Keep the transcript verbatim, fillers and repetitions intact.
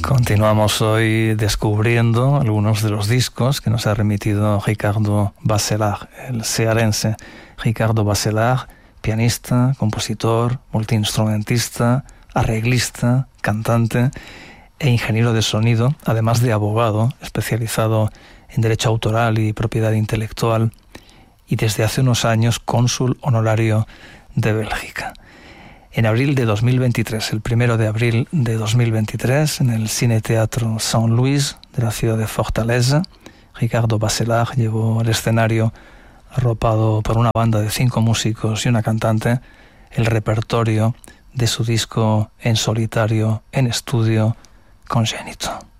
Continuamos hoy descubriendo algunos de los discos que nos ha remitido Ricardo Bachelard, el cearense Ricardo Bachelard, pianista, compositor, multiinstrumentista, arreglista, cantante e ingeniero de sonido, además de abogado especializado en derecho autoral y propiedad intelectual, y desde hace unos años cónsul honorario de Bélgica. En abril de dos mil veintitrés, el primero de abril de dos mil veintitrés, en el Cine Teatro Saint-Louis de la ciudad de Fortaleza, Ricardo Bachelard llevó al escenario, arropado por una banda de cinco músicos y una cantante, el repertorio de su disco en solitario, en estudio, Congénito.